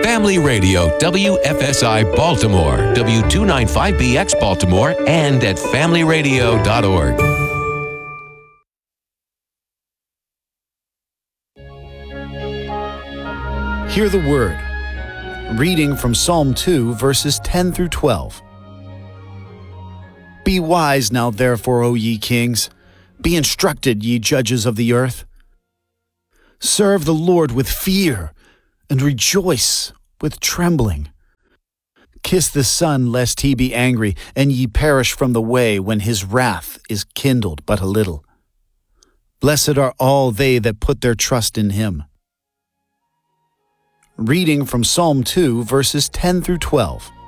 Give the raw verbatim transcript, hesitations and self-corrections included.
Family Radio, W F S I Baltimore, W two ninety-five B X Baltimore, and at family radio dot org. Hear the word. Reading from Psalm two, verses ten through twelve. Be wise now, therefore, O ye kings. Be instructed, ye judges of the earth. Serve the Lord with fear, and rejoice with trembling. Kiss the Son, lest he be angry, and ye perish from the way when his wrath is kindled but a little. Blessed are all they that put their trust in him. Reading from Psalm two, verses ten through twelve.